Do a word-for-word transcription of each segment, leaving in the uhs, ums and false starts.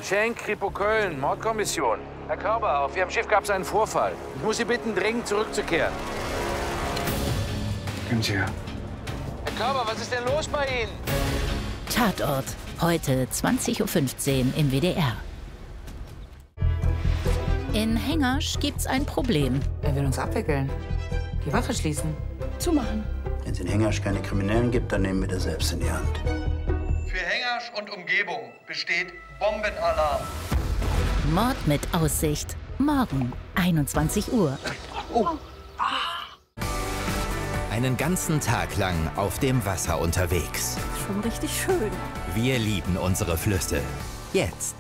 Schenk, Kripo Köln, Mordkommission. Herr Körber, auf Ihrem Schiff gab es einen Vorfall. Ich muss Sie bitten, dringend zurückzukehren. Können Sie her. Herr Körber, was ist denn los bei Ihnen? Tatort, heute zwanzig Uhr fünfzehn im W D R. In Hengersch gibt's ein Problem. Er will uns abwickeln. Die Wache schließen. Zumachen. Wenn es in Hengersch keine Kriminellen gibt, dann nehmen wir das selbst in die Hand. Für Hengersch und Umgebung besteht Bombenalarm. Mord mit Aussicht. Morgen, einundzwanzig Uhr. Oh. Einen ganzen Tag lang auf dem Wasser unterwegs. Schon richtig schön. Wir lieben unsere Flüsse. Jetzt.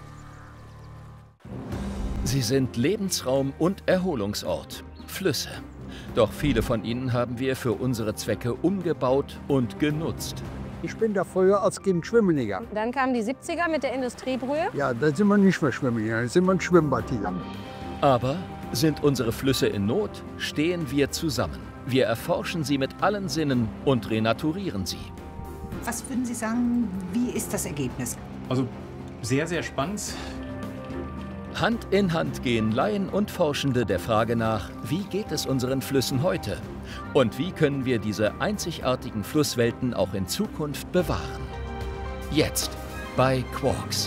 Sie sind Lebensraum und Erholungsort. Flüsse. Doch viele von ihnen haben wir für unsere Zwecke umgebaut und genutzt. Ich bin da früher als Kind schwimmen gegangen. Dann kamen die siebziger mit der Industriebrühe. Ja, da sind wir nicht mehr schwimmen gegangen, da sind wir ein Schwimmbad gegangen. Aber sind unsere Flüsse in Not, stehen wir zusammen. Wir erforschen sie mit allen Sinnen und renaturieren sie. Was würden Sie sagen, wie ist das Ergebnis? Also sehr, sehr spannend. Hand in Hand gehen Laien und Forschende der Frage nach, wie geht es unseren Flüssen heute? Und wie können wir diese einzigartigen Flusswelten auch in Zukunft bewahren? Jetzt bei Quarks.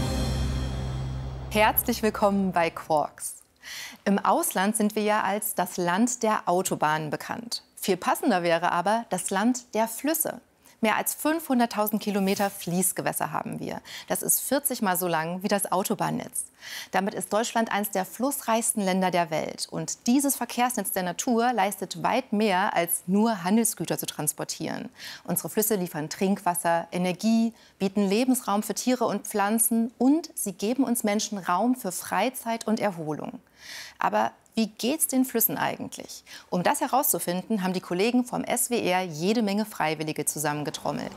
Herzlich willkommen bei Quarks. Im Ausland sind wir ja als das Land der Autobahnen bekannt. Viel passender wäre aber das Land der Flüsse. Mehr als fünfhunderttausend Kilometer Fließgewässer haben wir. Das ist vierzig Mal so lang wie das Autobahnnetz. Damit ist Deutschland eines der flussreichsten Länder der Welt. Und dieses Verkehrsnetz der Natur leistet weit mehr, als nur Handelsgüter zu transportieren. Unsere Flüsse liefern Trinkwasser, Energie, bieten Lebensraum für Tiere und Pflanzen und sie geben uns Menschen Raum für Freizeit und Erholung. Aber wie geht's den Flüssen eigentlich? Um das herauszufinden, haben die Kollegen vom S W R jede Menge Freiwillige zusammengetrommelt.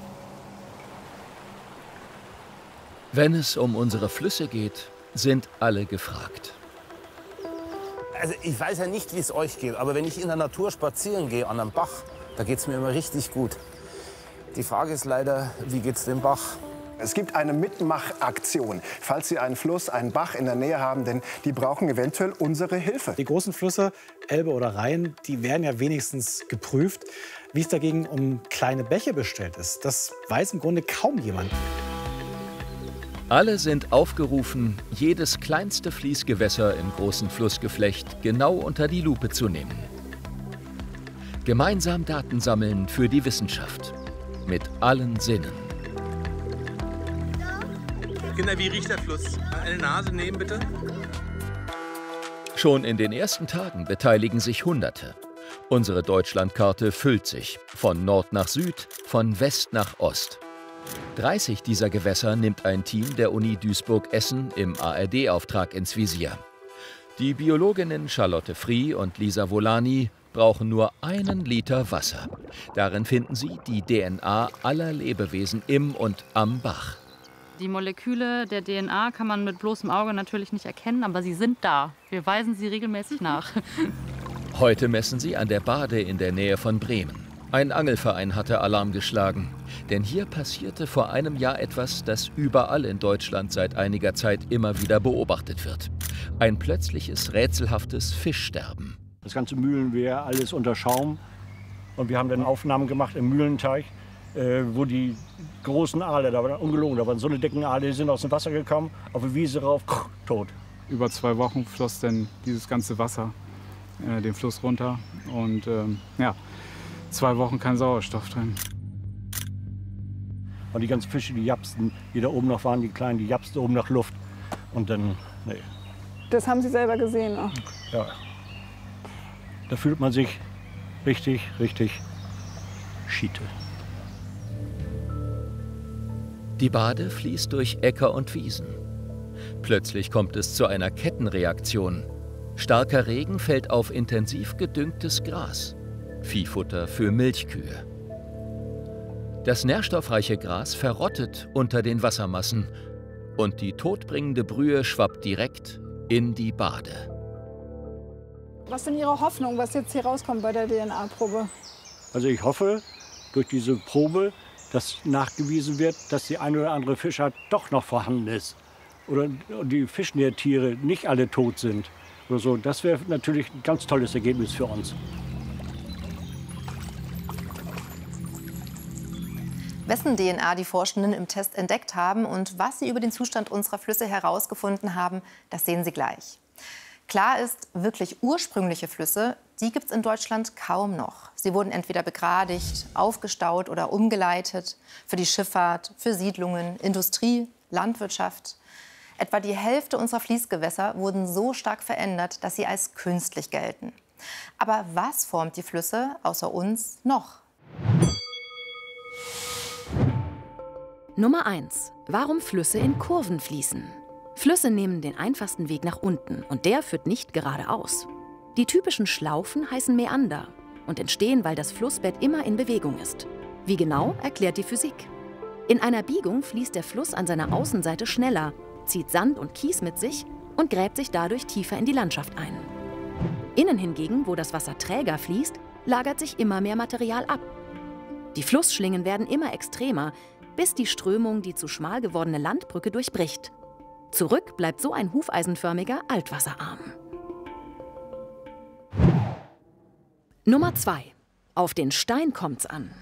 Wenn es um unsere Flüsse geht, sind alle gefragt. Also ich weiß ja nicht, wie es euch geht, aber wenn ich in der Natur spazieren gehe, an einem Bach, da geht es mir immer richtig gut. Die Frage ist leider, wie geht's dem Bach? Es gibt eine Mitmachaktion, falls Sie einen Fluss, einen Bach in der Nähe haben, denn die brauchen eventuell unsere Hilfe. Die großen Flüsse, Elbe oder Rhein, die werden ja wenigstens geprüft. Wie es dagegen um kleine Bäche bestellt ist, das weiß im Grunde kaum jemand. Alle sind aufgerufen, jedes kleinste Fließgewässer im großen Flussgeflecht genau unter die Lupe zu nehmen. Gemeinsam Daten sammeln für die Wissenschaft. Mit allen Sinnen. Kinder, wie riecht der Fluss? Eine Nase nehmen, bitte. Schon in den ersten Tagen beteiligen sich Hunderte. Unsere Deutschlandkarte füllt sich. Von Nord nach Süd, von West nach Ost. dreißig dieser Gewässer nimmt ein Team der Uni Duisburg-Essen im A R D-Auftrag ins Visier. Die Biologinnen Charlotte Frie und Lisa Volani brauchen nur einen Liter Wasser. Darin finden sie die D N A aller Lebewesen im und am Bach. Die Moleküle der D N A kann man mit bloßem Auge natürlich nicht erkennen, aber sie sind da. Wir weisen sie regelmäßig nach. Heute messen sie an der Bade in der Nähe von Bremen. Ein Angelverein hatte Alarm geschlagen. Denn hier passierte vor einem Jahr etwas, das überall in Deutschland seit einiger Zeit immer wieder beobachtet wird. Ein plötzliches, rätselhaftes Fischsterben. Das ganze Mühlenwehr, alles unter Schaum. Und wir haben dann Aufnahmen gemacht im Mühlenteich, äh, wo die großen Aale, da war ungelogen, da waren so eine dicken Aale, die sind aus dem Wasser gekommen, auf die Wiese rauf, tot. Über zwei Wochen floss dann dieses ganze Wasser äh, den Fluss runter und ähm, ja, zwei Wochen kein Sauerstoff drin. Und die ganzen Fische, die japsten, die da oben noch waren, die kleinen, die japsten oben nach Luft. Und dann, nee. Das haben Sie selber gesehen auch? Ja. Da fühlt man sich richtig, richtig Schiete. Die Bade fließt durch Äcker und Wiesen. Plötzlich kommt es zu einer Kettenreaktion. Starker Regen fällt auf intensiv gedüngtes Gras. Viehfutter für Milchkühe. Das nährstoffreiche Gras verrottet unter den Wassermassen und die todbringende Brühe schwappt direkt in die Bade. Was ist denn Ihre Hoffnung, was jetzt hier rauskommt bei der D N A-Probe? Also ich hoffe, durch diese Probe, dass nachgewiesen wird, dass die eine oder andere Fischart doch noch vorhanden ist. oder die Fischnährtiere nicht alle tot sind. Oder so. Das wäre natürlich ein ganz tolles Ergebnis für uns. Wessen D N A die Forschenden im Test entdeckt haben und was sie über den Zustand unserer Flüsse herausgefunden haben, das sehen Sie gleich. Klar ist, wirklich ursprüngliche Flüsse, die gibt es in Deutschland kaum noch. Sie wurden entweder begradigt, aufgestaut oder umgeleitet für die Schifffahrt, für Siedlungen, Industrie, Landwirtschaft. Etwa die Hälfte unserer Fließgewässer wurden so stark verändert, dass sie als künstlich gelten. Aber was formt die Flüsse außer uns noch? Nummer eins. Warum Flüsse in Kurven fließen. Flüsse nehmen den einfachsten Weg nach unten und der führt nicht geradeaus. Die typischen Schlaufen heißen Mäander und entstehen, weil das Flussbett immer in Bewegung ist. Wie genau, erklärt die Physik. In einer Biegung fließt der Fluss an seiner Außenseite schneller, zieht Sand und Kies mit sich und gräbt sich dadurch tiefer in die Landschaft ein. Innen hingegen, wo das Wasser träger fließt, lagert sich immer mehr Material ab. Die Flussschlingen werden immer extremer, bis die Strömung die zu schmal gewordene Landbrücke durchbricht. Zurück bleibt so ein hufeisenförmiger Altwasserarm. Nummer zwei. Auf den Stein kommt's an.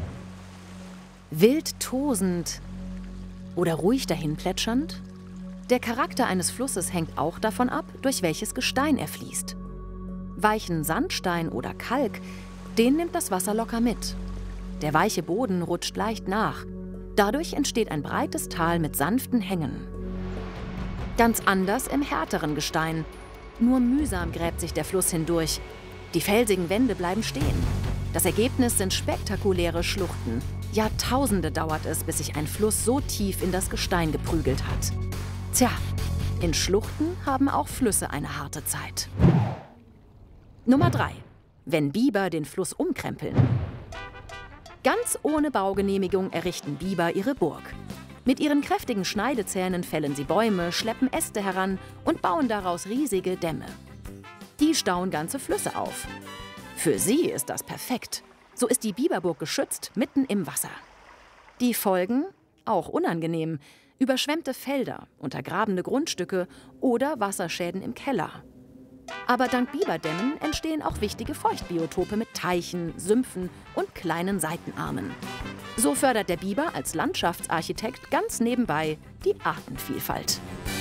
Wild tosend oder ruhig dahinplätschernd? Der Charakter eines Flusses hängt auch davon ab, durch welches Gestein er fließt. Weichen Sandstein oder Kalk, den nimmt das Wasser locker mit. Der weiche Boden rutscht leicht nach. Dadurch entsteht ein breites Tal mit sanften Hängen. Ganz anders im härteren Gestein. Nur mühsam gräbt sich der Fluss hindurch. Die felsigen Wände bleiben stehen. Das Ergebnis sind spektakuläre Schluchten. Jahrtausende dauert es, bis sich ein Fluss so tief in das Gestein geprügelt hat. Tja, in Schluchten haben auch Flüsse eine harte Zeit. Nummer drei. Wenn Biber den Fluss umkrempeln. Ganz ohne Baugenehmigung errichten Biber ihre Burg. Mit ihren kräftigen Schneidezähnen fällen sie Bäume, schleppen Äste heran und bauen daraus riesige Dämme. Die stauen ganze Flüsse auf. Für sie ist das perfekt. So ist die Biberburg geschützt, mitten im Wasser. Die Folgen? Auch unangenehm. Überschwemmte Felder, untergrabene Grundstücke oder Wasserschäden im Keller. Aber dank Biberdämmen entstehen auch wichtige Feuchtbiotope mit Teichen, Sümpfen und kleinen Seitenarmen. So fördert der Biber als Landschaftsarchitekt ganz nebenbei die Artenvielfalt.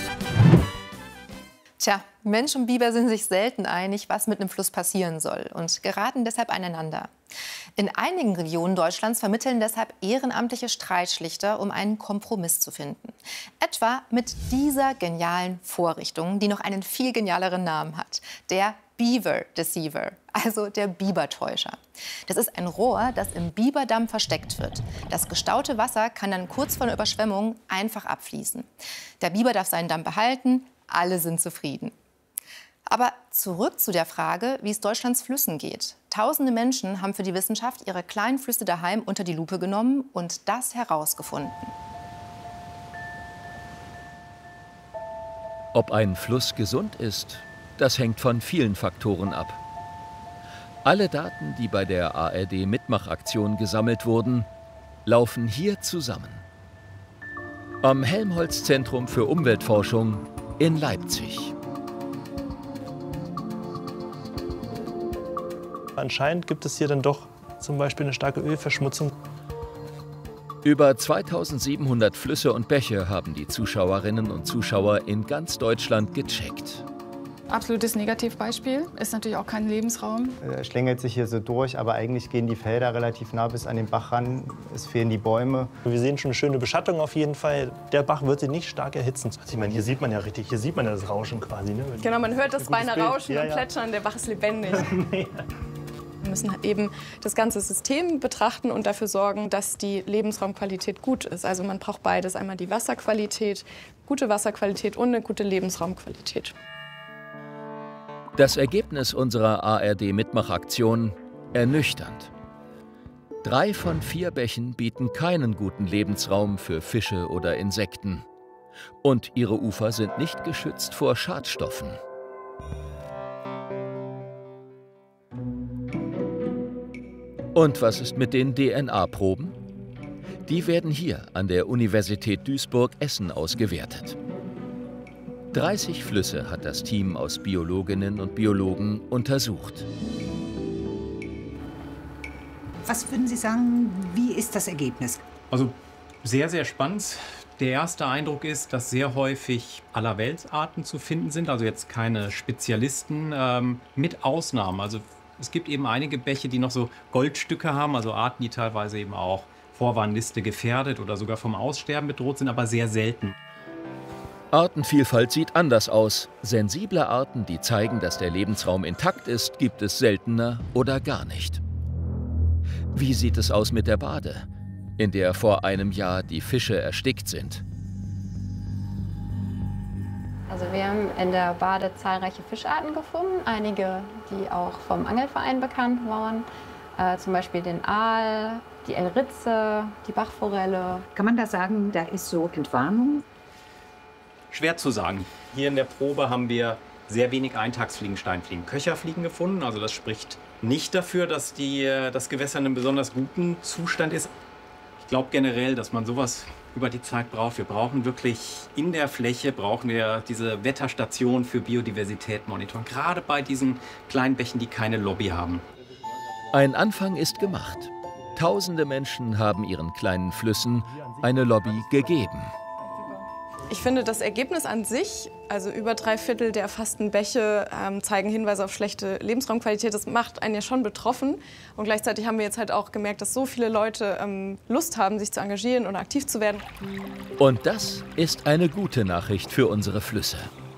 Tja, Mensch und Biber sind sich selten einig, was mit einem Fluss passieren soll und geraten deshalb aneinander. In einigen Regionen Deutschlands vermitteln deshalb ehrenamtliche Streitschlichter, um einen Kompromiss zu finden. Etwa mit dieser genialen Vorrichtung, die noch einen viel genialeren Namen hat. Der Beaver Deceiver, also der Bibertäuscher. Das ist ein Rohr, das im Biberdamm versteckt wird. Das gestaute Wasser kann dann kurz vor einer Überschwemmung einfach abfließen. Der Biber darf seinen Damm behalten, alle sind zufrieden. Aber zurück zu der Frage, wie es Deutschlands Flüssen geht. Tausende Menschen haben für die Wissenschaft ihre kleinen Flüsse daheim unter die Lupe genommen und das herausgefunden. Ob ein Fluss gesund ist, das hängt von vielen Faktoren ab. Alle Daten, die bei der A R D-Mitmachaktion gesammelt wurden, laufen hier zusammen. Am Helmholtz-Zentrum für Umweltforschung in Leipzig. Anscheinend gibt es hier dann doch zum Beispiel eine starke Ölverschmutzung. Über zweitausendsiebenhundert Flüsse und Bäche haben die Zuschauerinnen und Zuschauer in ganz Deutschland gecheckt. Absolutes Negativbeispiel, ist natürlich auch kein Lebensraum. Er schlängelt sich hier so durch, aber eigentlich gehen die Felder relativ nah bis an den Bach ran. Es fehlen die Bäume. Wir sehen schon eine schöne Beschattung auf jeden Fall. Der Bach wird sich nicht stark erhitzen. Also ich meine, hier sieht man ja richtig, hier sieht man ja das Rauschen quasi. Ne? Genau, man hört das beinahe rauschen ja, und ja. plätschern, der Bach ist lebendig. Wir müssen eben das ganze System betrachten und dafür sorgen, dass die Lebensraumqualität gut ist. Also man braucht beides, einmal die Wasserqualität, gute Wasserqualität und eine gute Lebensraumqualität. Das Ergebnis unserer A R D-Mitmachaktion ernüchternd. Drei von vier Bächen bieten keinen guten Lebensraum für Fische oder Insekten. Und ihre Ufer sind nicht geschützt vor Schadstoffen. Und was ist mit den D N A-Proben? Die werden hier an der Universität Duisburg-Essen ausgewertet. dreißig Flüsse hat das Team aus Biologinnen und Biologen untersucht. Was würden Sie sagen, wie ist das Ergebnis? Also sehr, sehr spannend. Der erste Eindruck ist, dass sehr häufig Allerweltsarten zu finden sind, also jetzt keine Spezialisten, ähm, mit Ausnahmen. Also es gibt eben einige Bäche, die noch so Goldstücke haben, also Arten, die teilweise eben auch Vorwarnliste gefährdet oder sogar vom Aussterben bedroht sind, aber sehr selten. Artenvielfalt sieht anders aus. Sensible Arten, die zeigen, dass der Lebensraum intakt ist, gibt es seltener oder gar nicht. Wie sieht es aus mit der Bade, in der vor einem Jahr die Fische erstickt sind? Also wir haben in der Bade zahlreiche Fischarten gefunden, einige, die auch vom Angelverein bekannt waren, äh, zum Beispiel den Aal, die Elritze, die Bachforelle. Kann man da sagen, da ist so Entwarnung? Schwer zu sagen. Hier in der Probe haben wir sehr wenig Eintagsfliegen, Steinfliegen, Köcherfliegen gefunden. Also das spricht nicht dafür, dass die, das Gewässer in einem besonders guten Zustand ist. Ich glaube generell, dass man sowas über die Zeit braucht. Wir brauchen wirklich in der Fläche, brauchen wir diese Wetterstation für Biodiversität monitoren. Gerade bei diesen kleinen Bächen, die keine Lobby haben. Ein Anfang ist gemacht. Tausende Menschen haben ihren kleinen Flüssen eine Lobby gegeben. Ich finde, das Ergebnis an sich, also über drei Viertel der erfassten Bäche ähm, zeigen Hinweise auf schlechte Lebensraumqualität. Das macht einen ja schon betroffen. Und gleichzeitig haben wir jetzt halt auch gemerkt, dass so viele Leute ähm, Lust haben, sich zu engagieren und aktiv zu werden. Und das ist eine gute Nachricht für unsere Flüsse.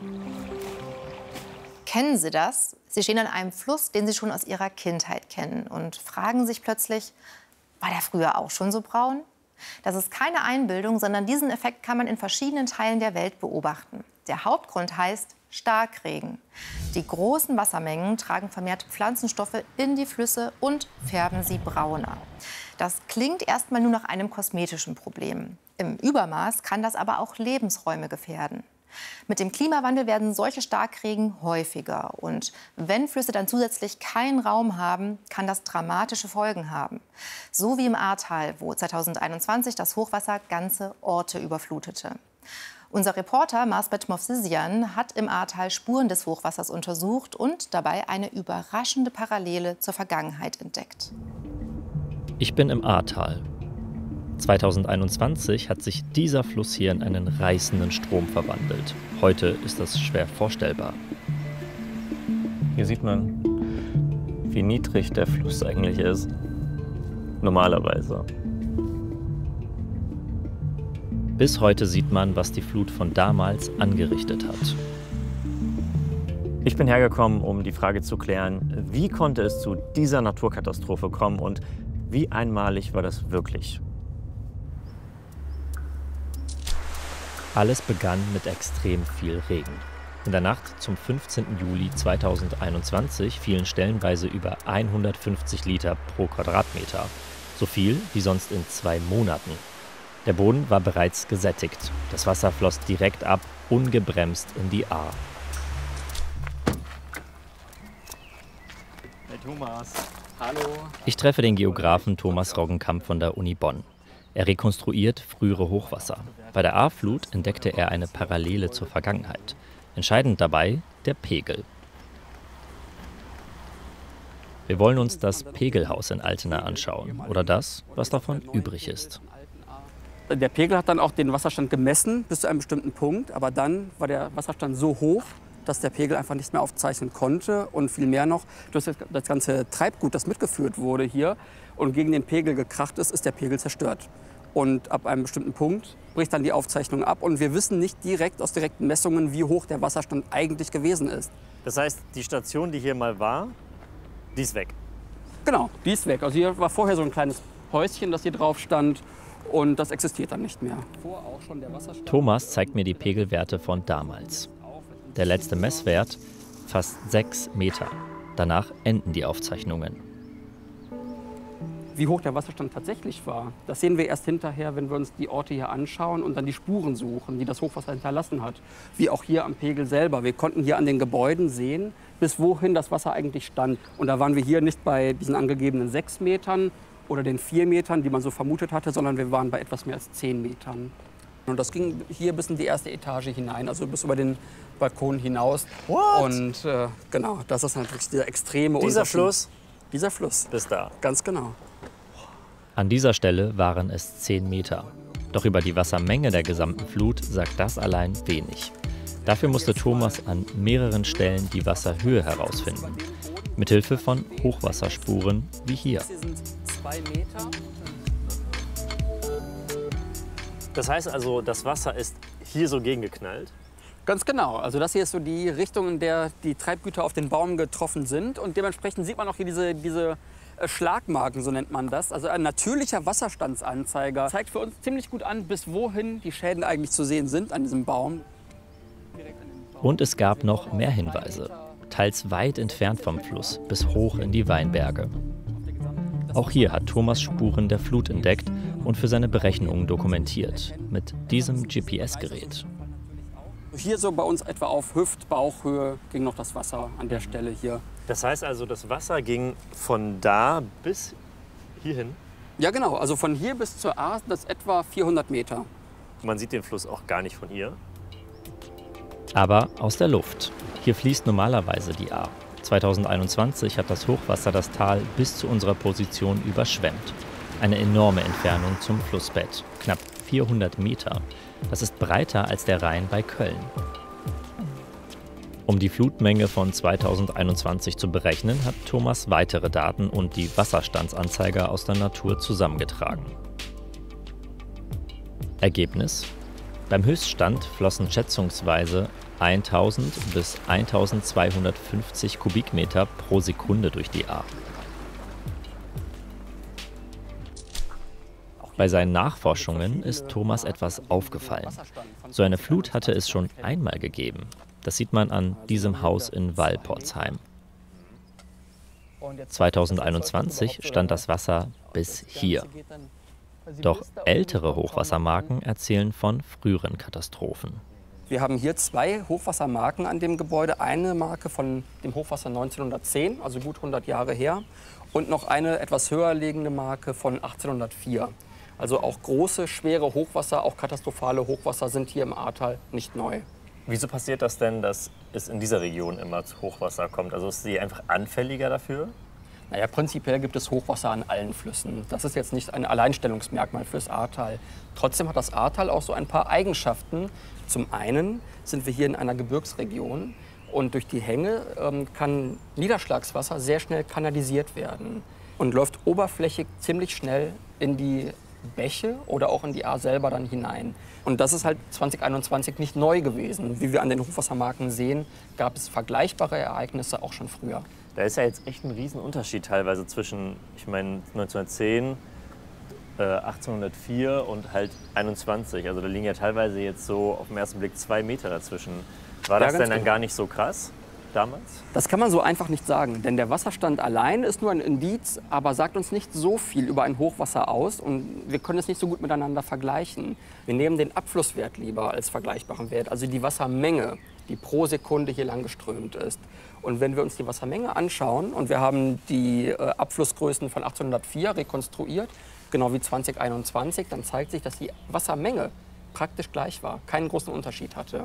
Kennen Sie das? Sie stehen an einem Fluss, den Sie schon aus Ihrer Kindheit kennen und fragen sich plötzlich, war der früher auch schon so braun? Das ist keine Einbildung, sondern diesen Effekt kann man in verschiedenen Teilen der Welt beobachten. Der Hauptgrund heißt Starkregen. Die großen Wassermengen tragen vermehrt Pflanzenstoffe in die Flüsse und färben sie brauner. Das klingt erstmal nur nach einem kosmetischen Problem. Im Übermaß kann das aber auch Lebensräume gefährden. Mit dem Klimawandel werden solche Starkregen häufiger. Und wenn Flüsse dann zusätzlich keinen Raum haben, kann das dramatische Folgen haben. So wie im Ahrtal, wo zweitausendeinundzwanzig das Hochwasser ganze Orte überflutete. Unser Reporter Marsbet Movsisian hat im Ahrtal Spuren des Hochwassers untersucht und dabei eine überraschende Parallele zur Vergangenheit entdeckt. Ich bin im Ahrtal. zweitausendeinundzwanzig hat sich dieser Fluss hier in einen reißenden Strom verwandelt. Heute ist das schwer vorstellbar. Hier sieht man, wie niedrig der Fluss eigentlich ist. Normalerweise. Bis heute sieht man, was die Flut von damals angerichtet hat. Ich bin hergekommen, um die Frage zu klären, wie konnte es zu dieser Naturkatastrophe kommen und wie einmalig war das wirklich? Alles begann mit extrem viel Regen. In der Nacht zum fünfzehnten Juli zweitausendeinundzwanzig fielen stellenweise über hundertfünfzig Liter pro Quadratmeter. So viel wie sonst in zwei Monaten. Der Boden war bereits gesättigt. Das Wasser floss direkt ab, ungebremst in die Ahr. Hey Thomas, hallo. Ich treffe den Geografen Thomas Roggenkamp von der Uni Bonn. Er rekonstruiert frühere Hochwasser. Bei der Ahrflut entdeckte er eine Parallele zur Vergangenheit. Entscheidend dabei der Pegel. Wir wollen uns das Pegelhaus in Altena anschauen oder das, was davon übrig ist. Der Pegel hat dann auch den Wasserstand gemessen bis zu einem bestimmten Punkt, aber dann war der Wasserstand so hoch, dass der Pegel einfach nicht mehr aufzeichnen konnte und viel mehr noch durch das ganze Treibgut, das mitgeführt wurde hier und gegen den Pegel gekracht ist, ist der Pegel zerstört. Und ab einem bestimmten Punkt bricht dann die Aufzeichnung ab und wir wissen nicht direkt aus direkten Messungen, wie hoch der Wasserstand eigentlich gewesen ist. Das heißt, die Station, die hier mal war, die ist weg? Genau, die ist weg. Also hier war vorher so ein kleines Häuschen, das hier drauf stand und das existiert dann nicht mehr. Thomas zeigt mir die Pegelwerte von damals. Der letzte Messwert fast sechs Meter. Danach enden die Aufzeichnungen. Wie hoch der Wasserstand tatsächlich war, das sehen wir erst hinterher, wenn wir uns die Orte hier anschauen und dann die Spuren suchen, die das Hochwasser hinterlassen hat. Wie auch hier am Pegel selber. Wir konnten hier an den Gebäuden sehen, bis wohin das Wasser eigentlich stand. Und da waren wir hier nicht bei diesen angegebenen sechs Metern oder den vier Metern, die man so vermutet hatte, sondern wir waren bei etwas mehr als zehn Metern. Und das ging hier bis in die erste Etage hinein, also bis über den Balkon hinaus. What? Und äh, genau, das ist natürlich dieser extreme Dieser Unterschied. Fluss? Dieser Fluss. Bis da. Ganz genau. An dieser Stelle waren es zehn Meter. Doch über die Wassermenge der gesamten Flut sagt das allein wenig. Dafür musste Thomas an mehreren Stellen die Wasserhöhe herausfinden. Mithilfe von Hochwasserspuren wie hier. Hier sind zwei Meter. Das heißt also, das Wasser ist hier so gegengeknallt? Ganz genau. Also das hier ist so die Richtung, in der die Treibgüter auf den Baum getroffen sind. Und dementsprechend sieht man auch hier diese, diese Schlagmarken, so nennt man das. Also ein natürlicher Wasserstandsanzeiger zeigt für uns ziemlich gut an, bis wohin die Schäden eigentlich zu sehen sind an diesem Baum. Und es gab noch mehr Hinweise, teils weit entfernt vom Fluss, bis hoch in die Weinberge. Auch hier hat Thomas Spuren der Flut entdeckt und für seine Berechnungen dokumentiert, mit diesem G P S-Gerät. Hier so bei uns etwa auf Hüft-, Bauchhöhe ging noch das Wasser an der Stelle hier. Das heißt also, das Wasser ging von da bis hierhin? Ja genau, also von hier bis zur Ahr sind das etwa vierhundert Meter. Man sieht den Fluss auch gar nicht von hier. Aber aus der Luft. Hier fließt normalerweise die Ahr. zweitausendeinundzwanzig hat das Hochwasser das Tal bis zu unserer Position überschwemmt. Eine enorme Entfernung zum Flussbett, knapp vierhundert Meter. Das ist breiter als der Rhein bei Köln. Um die Flutmenge von zweitausendeinundzwanzig zu berechnen, hat Thomas weitere Daten und die Wasserstandsanzeiger aus der Natur zusammengetragen. Ergebnis: Beim Höchststand flossen schätzungsweise tausend bis eintausendzweihundertfünfzig Kubikmeter pro Sekunde durch die Ahr. Bei seinen Nachforschungen ist Thomas etwas aufgefallen. So eine Flut hatte es schon einmal gegeben. Das sieht man an diesem Haus in Walporzheim. zweitausendeinundzwanzig stand das Wasser bis hier. Doch ältere Hochwassermarken erzählen von früheren Katastrophen. Wir haben hier zwei Hochwassermarken an dem Gebäude. Eine Marke von dem Hochwasser neunzehnhundertzehn, also gut hundert Jahre her. Und noch eine etwas höher liegende Marke von achtzehnhundertvier. Also auch große, schwere Hochwasser, auch katastrophale Hochwasser sind hier im Ahrtal nicht neu. Wieso passiert das denn, dass es in dieser Region immer zu Hochwasser kommt? Also ist sie einfach anfälliger dafür? Naja, prinzipiell gibt es Hochwasser an allen Flüssen. Das ist jetzt nicht ein Alleinstellungsmerkmal fürs Ahrtal. Trotzdem hat das Ahrtal auch so ein paar Eigenschaften. Zum einen sind wir hier in einer Gebirgsregion und durch die Hänge ähm, kann Niederschlagswasser sehr schnell kanalisiert werden und läuft oberflächig ziemlich schnell in die Bäche oder auch in die Ahr selber dann hinein. Und das ist halt zweitausendeinundzwanzig nicht neu gewesen. Wie wir an den Hochwassermarken sehen, gab es vergleichbare Ereignisse auch schon früher. Da ist ja jetzt echt ein Riesenunterschied teilweise zwischen, ich meine, neunzehnhundertzehn, äh, achtzehnhundertvier und halt einundzwanzig. Also da liegen ja teilweise jetzt so auf den ersten Blick zwei Meter dazwischen. War das Ja, denn dann genau. gar nicht so krass damals? Das kann man so einfach nicht sagen, denn der Wasserstand allein ist nur ein Indiz, aber sagt uns nicht so viel über ein Hochwasser aus und wir können es nicht so gut miteinander vergleichen. Wir nehmen den Abflusswert lieber als vergleichbaren Wert, also die Wassermenge, die pro Sekunde hier lang geströmt ist. Und wenn wir uns die Wassermenge anschauen und wir haben die äh, Abflussgrößen von achtzehnhundertvier rekonstruiert, genau wie zweitausendeinundzwanzig, dann zeigt sich, dass die Wassermenge praktisch gleich war, keinen großen Unterschied hatte.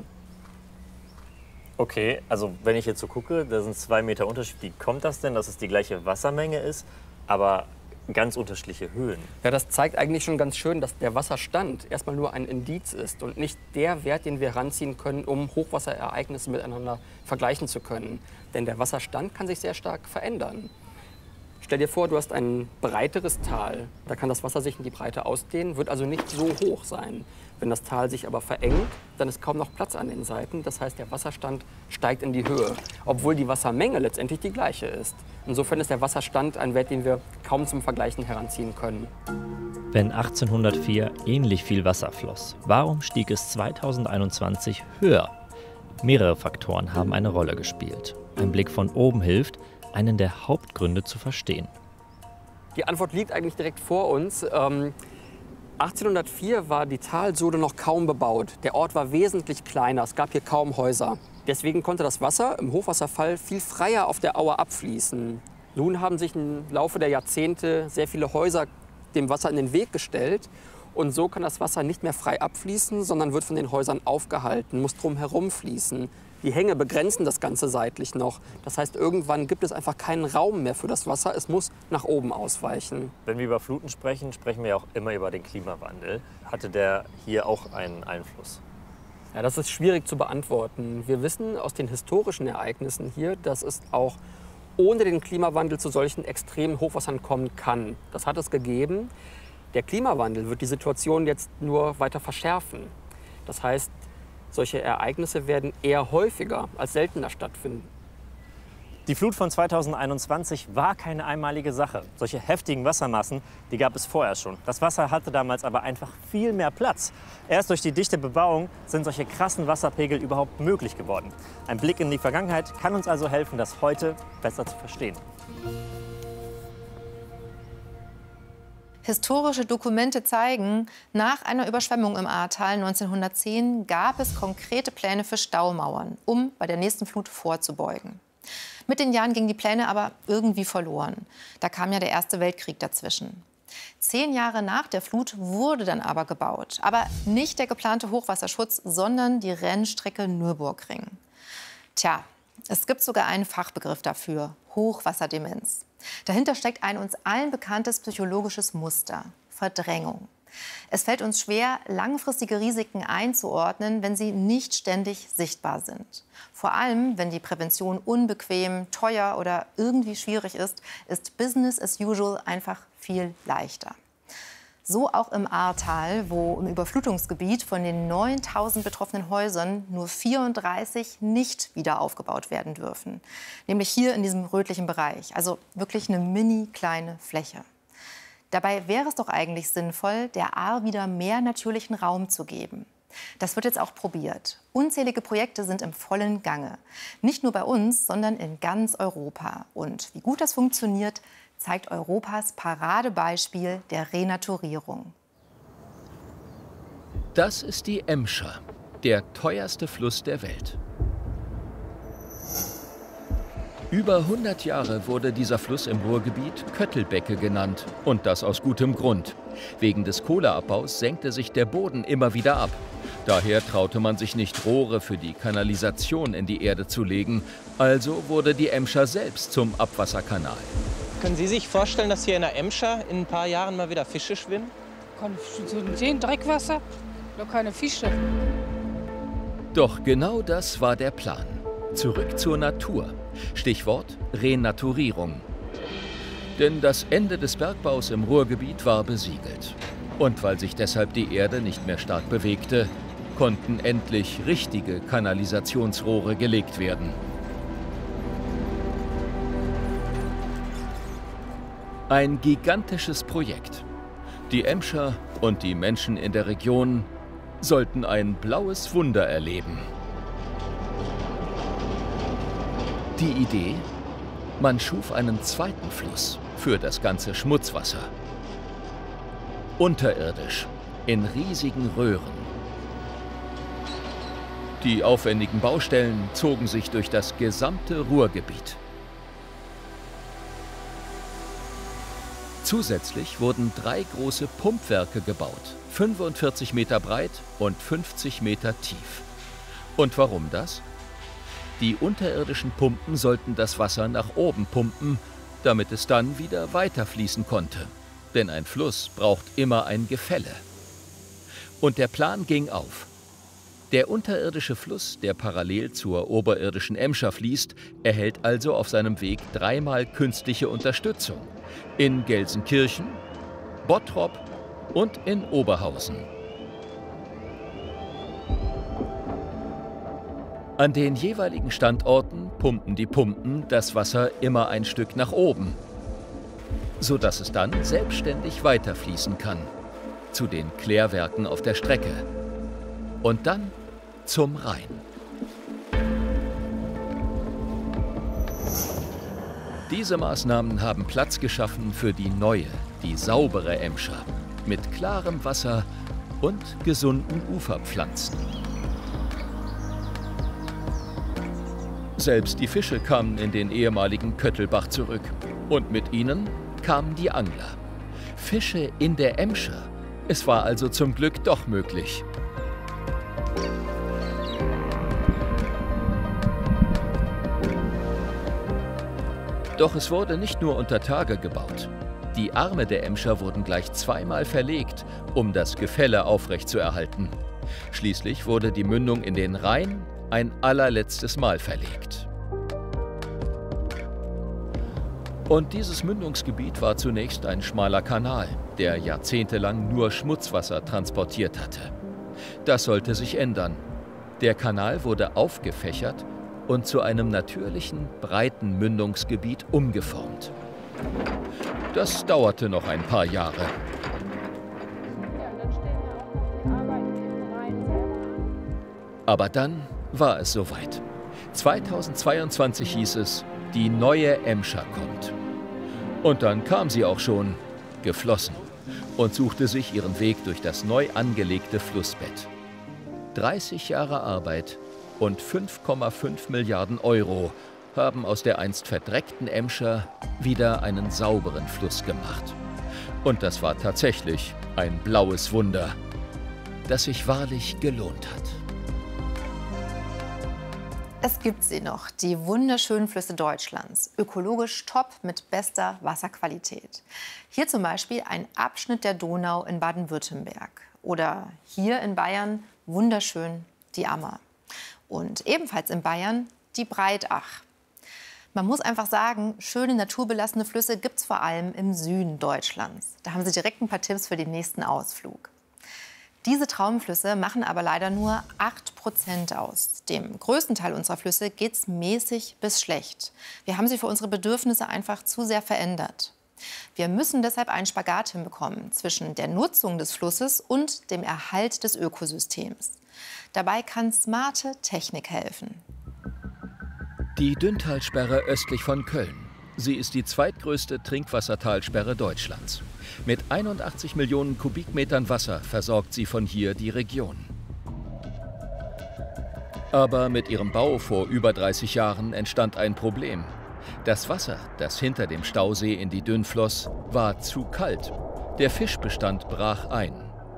Okay, also wenn ich jetzt so gucke, da sind zwei Meter Unterschied. Wie kommt das denn, dass es die gleiche Wassermenge ist, aber ganz unterschiedliche Höhen? Ja, das zeigt eigentlich schon ganz schön, dass der Wasserstand erstmal nur ein Indiz ist und nicht der Wert, den wir heranziehen können, um Hochwasserereignisse miteinander vergleichen zu können. Denn der Wasserstand kann sich sehr stark verändern. Stell dir vor, du hast ein breiteres Tal. Da kann das Wasser sich in die Breite ausdehnen, wird also nicht so hoch sein. Wenn das Tal sich aber verengt, dann ist kaum noch Platz an den Seiten. Das heißt, der Wasserstand steigt in die Höhe, obwohl die Wassermenge letztendlich die gleiche ist. Insofern ist der Wasserstand ein Wert, den wir kaum zum Vergleichen heranziehen können. Wenn achtzehnhundertvier ähnlich viel Wasser floss, warum stieg es zweitausendeinundzwanzig höher? Mehrere Faktoren haben eine Rolle gespielt. Ein Blick von oben hilft, einen der Hauptgründe zu verstehen. Die Antwort liegt eigentlich direkt vor uns. Ähm, achtzehnhundertvier war die Talsohle noch kaum bebaut. Der Ort war wesentlich kleiner, es gab hier kaum Häuser. Deswegen konnte das Wasser im Hochwasserfall viel freier auf der Auer abfließen. Nun haben sich im Laufe der Jahrzehnte sehr viele Häuser dem Wasser in den Weg gestellt Und so kann das Wasser nicht mehr frei abfließen, sondern wird von den Häusern aufgehalten, muss drum herum fließen. Die Hänge begrenzen das Ganze seitlich noch. Das heißt, irgendwann gibt es einfach keinen Raum mehr für das Wasser. Es muss nach oben ausweichen. Wenn wir über Fluten sprechen, sprechen wir auch immer über den Klimawandel. Hatte der hier auch einen Einfluss? Ja, das ist schwierig zu beantworten. Wir wissen aus den historischen Ereignissen hier, dass es auch ohne den Klimawandel zu solchen extremen Hochwassern kommen kann. Das hat es gegeben. Der Klimawandel wird die Situation jetzt nur weiter verschärfen. Das heißt, solche Ereignisse werden eher häufiger als seltener stattfinden. Die Flut von zweitausendeinundzwanzig war keine einmalige Sache. Solche heftigen Wassermassen, die gab es vorher schon. Das Wasser hatte damals aber einfach viel mehr Platz. Erst durch die dichte Bebauung sind solche krassen Wasserpegel überhaupt möglich geworden. Ein Blick in die Vergangenheit kann uns also helfen, das heute besser zu verstehen. Historische Dokumente zeigen, nach einer Überschwemmung im Ahrtal neunzehnhundertzehn gab es konkrete Pläne für Staumauern, um bei der nächsten Flut vorzubeugen. Mit den Jahren gingen die Pläne aber irgendwie verloren. Da kam ja der Erste Weltkrieg dazwischen. Zehn Jahre nach der Flut wurde dann aber gebaut. Aber nicht der geplante Hochwasserschutz, sondern die Rennstrecke Nürburgring. Tja, es gibt sogar einen Fachbegriff dafür: Hochwasserdemenz. Dahinter steckt ein uns allen bekanntes psychologisches Muster: Verdrängung. Es fällt uns schwer, langfristige Risiken einzuordnen, wenn sie nicht ständig sichtbar sind. Vor allem, wenn die Prävention unbequem, teuer oder irgendwie schwierig ist, ist Business as usual einfach viel leichter. So auch im Ahrtal, wo im Überflutungsgebiet von den neuntausend betroffenen Häusern nur vierunddreißig nicht wieder aufgebaut werden dürfen. Nämlich hier in diesem rötlichen Bereich, also wirklich eine mini kleine Fläche. Dabei wäre es doch eigentlich sinnvoll, der Ahr wieder mehr natürlichen Raum zu geben. Das wird jetzt auch probiert. Unzählige Projekte sind im vollen Gange. Nicht nur bei uns, sondern in ganz Europa. Und wie gut das funktioniert, zeigt Europas Paradebeispiel der Renaturierung. Das ist die Emscher, der teuerste Fluss der Welt. Über hundert Jahre wurde dieser Fluss im Ruhrgebiet Köttelbecke genannt. Und das aus gutem Grund. Wegen des Kohleabbaus senkte sich der Boden immer wieder ab. Daher traute man sich nicht, Rohre für die Kanalisation in die Erde zu legen. Also wurde die Emscher selbst zum Abwasserkanal. Können Sie sich vorstellen, dass hier in der Emscher in ein paar Jahren mal wieder Fische schwimmen? Kann ich sehen, Dreckwasser, noch keine Fische. Doch genau das war der Plan. Zurück zur Natur. Stichwort Renaturierung. Denn das Ende des Bergbaus im Ruhrgebiet war besiegelt. Und weil sich deshalb die Erde nicht mehr stark bewegte, konnten endlich richtige Kanalisationsrohre gelegt werden. Ein gigantisches Projekt. Die Emscher und die Menschen in der Region sollten ein blaues Wunder erleben. Die Idee? Man schuf einen zweiten Fluss für das ganze Schmutzwasser. Unterirdisch, in riesigen Röhren. Die aufwendigen Baustellen zogen sich durch das gesamte Ruhrgebiet. Zusätzlich wurden drei große Pumpwerke gebaut, fünfundvierzig Meter breit und fünfzig Meter tief. Und warum das? Die unterirdischen Pumpen sollten das Wasser nach oben pumpen, damit es dann wieder weiterfließen konnte. Denn ein Fluss braucht immer ein Gefälle. Und der Plan ging auf. Der unterirdische Fluss, der parallel zur oberirdischen Emscher fließt, erhält also auf seinem Weg dreimal künstliche Unterstützung. In Gelsenkirchen, Bottrop und in Oberhausen. An den jeweiligen Standorten pumpen die Pumpen das Wasser immer ein Stück nach oben, sodass es dann selbstständig weiterfließen kann. Zu den Klärwerken auf der Strecke. Und dann zum Rhein. Diese Maßnahmen haben Platz geschaffen für die neue, die saubere Emscher. Mit klarem Wasser und gesunden Uferpflanzen. Selbst die Fische kamen in den ehemaligen Köttelbach zurück. Und mit ihnen kamen die Angler. Fische in der Emscher. Es war also zum Glück doch möglich. Doch es wurde nicht nur unter Tage gebaut. Die Arme der Emscher wurden gleich zweimal verlegt, um das Gefälle aufrechtzuerhalten. Schließlich wurde die Mündung in den Rhein ein allerletztes Mal verlegt. Und dieses Mündungsgebiet war zunächst ein schmaler Kanal, der jahrzehntelang nur Schmutzwasser transportiert hatte. Das sollte sich ändern. Der Kanal wurde aufgefächert und zu einem natürlichen, breiten Mündungsgebiet umgeformt. Das dauerte noch ein paar Jahre. Aber dann war es soweit. zweitausendzweiundzwanzig hieß es, die neue Emscher kommt. Und dann kam sie auch schon, geflossen, und suchte sich ihren Weg durch das neu angelegte Flussbett. dreißig Jahre Arbeit und fünf Komma fünf Milliarden Euro haben aus der einst verdreckten Emscher wieder einen sauberen Fluss gemacht. Und das war tatsächlich ein blaues Wunder, das sich wahrlich gelohnt hat. Es gibt sie noch, die wunderschönen Flüsse Deutschlands, ökologisch top mit bester Wasserqualität. Hier zum Beispiel ein Abschnitt der Donau in Baden-Württemberg oder hier in Bayern wunderschön die Ammer. Und ebenfalls in Bayern die Breitach. Man muss einfach sagen, schöne naturbelassene Flüsse gibt es vor allem im Süden Deutschlands. Da haben Sie direkt ein paar Tipps für den nächsten Ausflug. Diese Traumflüsse machen aber leider nur acht Prozent aus. Dem größten Teil unserer Flüsse geht es mäßig bis schlecht. Wir haben sie für unsere Bedürfnisse einfach zu sehr verändert. Wir müssen deshalb einen Spagat hinbekommen zwischen der Nutzung des Flusses und dem Erhalt des Ökosystems. Dabei kann smarte Technik helfen. Die Dünntalsperre östlich von Köln. Sie ist die zweitgrößte Trinkwassertalsperre Deutschlands. Mit einundachtzig Millionen Kubikmetern Wasser versorgt sie von hier die Region. Aber mit ihrem Bau vor über dreißig Jahren entstand ein Problem. Das Wasser, das hinter dem Stausee in die Dünn floss, war zu kalt. Der Fischbestand brach ein.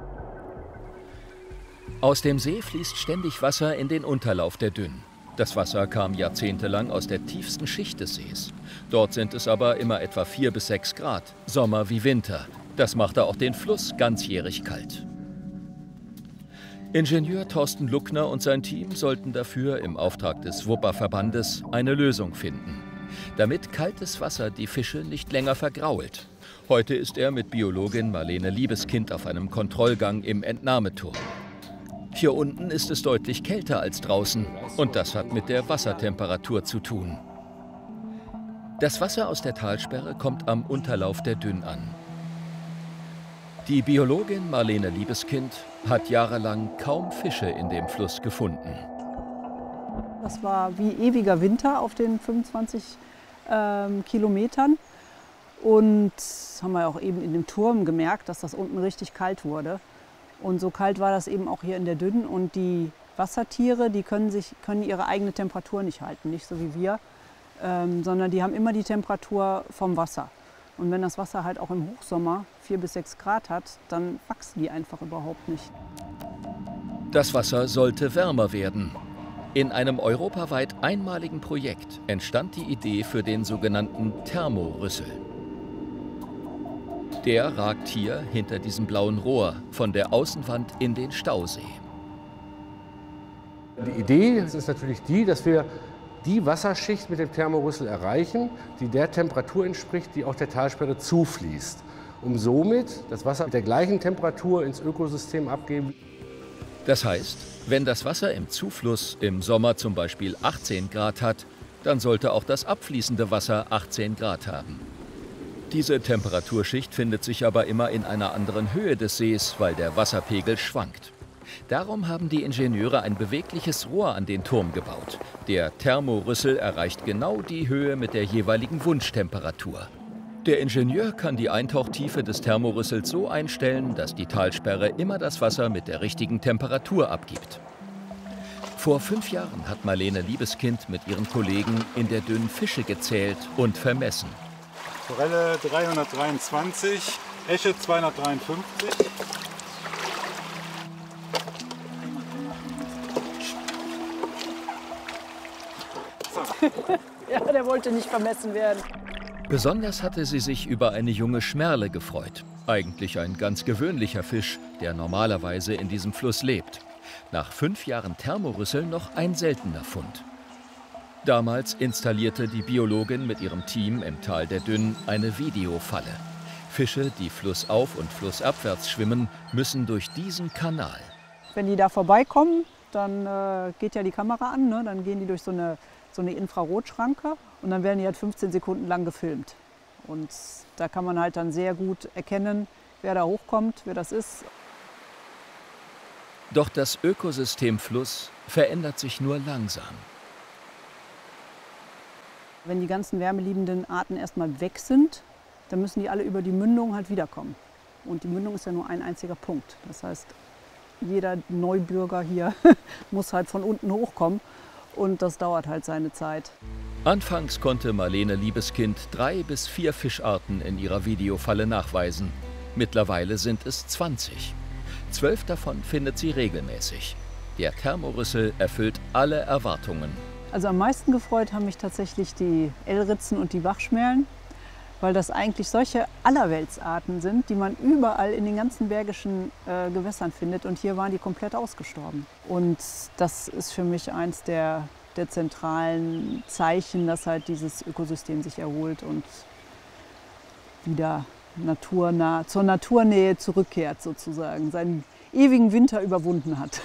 Aus dem See fließt ständig Wasser in den Unterlauf der Dünn. Das Wasser kam jahrzehntelang aus der tiefsten Schicht des Sees. Dort sind es aber immer etwa vier bis sechs Grad, Sommer wie Winter. Das machte auch den Fluss ganzjährig kalt. Ingenieur Thorsten Luckner und sein Team sollten dafür im Auftrag des Wupperverbandes eine Lösung finden, damit kaltes Wasser die Fische nicht länger vergrault. Heute ist er mit Biologin Marlene Liebeskind auf einem Kontrollgang im Entnahmeturm. Hier unten ist es deutlich kälter als draußen und das hat mit der Wassertemperatur zu tun. Das Wasser aus der Talsperre kommt am Unterlauf der Dünn an. Die Biologin Marlene Liebeskind hat jahrelang kaum Fische in dem Fluss gefunden. Das war wie ewiger Winter auf den fünfundzwanzig ähm, Kilometern. Und das haben wir auch eben in dem Turm gemerkt, dass das unten richtig kalt wurde. Und so kalt war das eben auch hier in der Dünn. Und die Wassertiere, die können, sich, können ihre eigene Temperatur nicht halten, nicht so wie wir, ähm, sondern die haben immer die Temperatur vom Wasser. Und wenn das Wasser halt auch im Hochsommer vier bis sechs Grad hat, dann wachsen die einfach überhaupt nicht. Das Wasser sollte wärmer werden. In einem europaweit einmaligen Projekt entstand die Idee für den sogenannten Thermorüssel. Der ragt hier hinter diesem blauen Rohr von der Außenwand in den Stausee. Die Idee ist natürlich die, dass wir die Wasserschicht mit dem Thermorüssel erreichen, die der Temperatur entspricht, die auch der Talsperre zufließt, um somit das Wasser mit der gleichen Temperatur ins Ökosystem abgeben. Das heißt, wenn das Wasser im Zufluss im Sommer zum Beispiel achtzehn Grad hat, dann sollte auch das abfließende Wasser achtzehn Grad haben. Diese Temperaturschicht findet sich aber immer in einer anderen Höhe des Sees, weil der Wasserpegel schwankt. Darum haben die Ingenieure ein bewegliches Rohr an den Turm gebaut. Der Thermorüssel erreicht genau die Höhe mit der jeweiligen Wunschtemperatur. Der Ingenieur kann die Eintauchtiefe des Thermorüssels so einstellen, dass die Talsperre immer das Wasser mit der richtigen Temperatur abgibt. Vor fünf Jahren hat Marlene Liebeskind mit ihren Kollegen in der Dünn Fische gezählt und vermessen. Forelle dreihundertdreiundzwanzig, Esche zweihundertdreiundfünfzig. Ja, der wollte nicht vermessen werden. Besonders hatte sie sich über eine junge Schmerle gefreut. Eigentlich ein ganz gewöhnlicher Fisch, der normalerweise in diesem Fluss lebt. Nach fünf Jahren Thermorüssel noch ein seltener Fund. Damals installierte die Biologin mit ihrem Team im Tal der Dünn eine Videofalle. Fische, die flussauf und flussabwärts schwimmen, müssen durch diesen Kanal. Wenn die da vorbeikommen, dann äh, geht ja die Kamera an, ne? Dann gehen die durch so eine, so eine Infrarotschranke und dann werden die halt fünfzehn Sekunden lang gefilmt. Und da kann man halt dann sehr gut erkennen, wer da hochkommt, wer das ist. Doch das Ökosystem Fluss verändert sich nur langsam. Wenn die ganzen wärmeliebenden Arten erstmal weg sind, dann müssen die alle über die Mündung halt wiederkommen. Und die Mündung ist ja nur ein einziger Punkt. Das heißt, jeder Neubürger hier muss halt von unten hochkommen und das dauert halt seine Zeit. Anfangs konnte Marlene Liebeskind drei bis vier Fischarten in ihrer Videofalle nachweisen. Mittlerweile sind es zwanzig. Zwölf davon findet sie regelmäßig. Der Thermorüssel erfüllt alle Erwartungen. Also am meisten gefreut haben mich tatsächlich die Elritzen und die Wachschmerlen, weil das eigentlich solche Allerweltsarten sind, die man überall in den ganzen bergischen äh, Gewässern findet. Und hier waren die komplett ausgestorben. Und das ist für mich eins der, der zentralen Zeichen, dass halt dieses Ökosystem sich erholt und wieder naturnah, zur Naturnähe zurückkehrt sozusagen, seinen ewigen Winter überwunden hat.